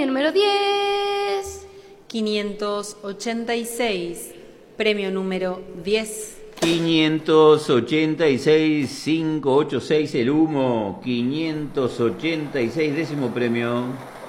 Premio número 10. 586. Premio número 10. 586, 586 el humo. 586, 10º premio.